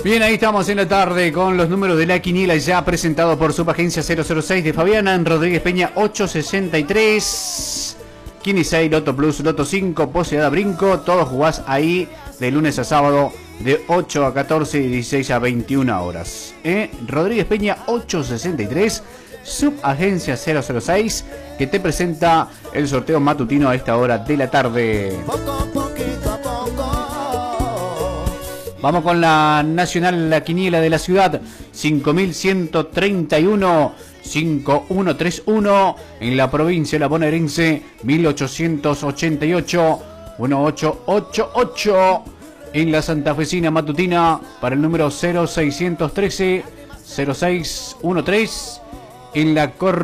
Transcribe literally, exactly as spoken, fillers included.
Bien, ahí estamos en la tarde con los números de la quiniela ya presentados por Subagencia cero cero seis de Fabiana en Rodríguez Peña ocho sesenta y tres. Quini seis, Loto Plus, Loto cinco, Poseada Brinco. Todos jugás ahí de lunes a sábado de ocho a catorce y dieciséis a veintiuna horas. ¿Eh? Rodríguez Peña ocho sesenta y tres, Subagencia cero cero seis, que te presenta el sorteo matutino a esta hora de la tarde. Vamos con la nacional, la quiniela de la ciudad, cinco mil ciento treinta y uno, cinco mil ciento treinta y uno. En la provincia la bonaerense, mil ochocientos ochenta y ocho, dieciocho ochenta y ocho. En la santafesina matutina, para el número cero seiscientos trece, cero seis trece. En la cor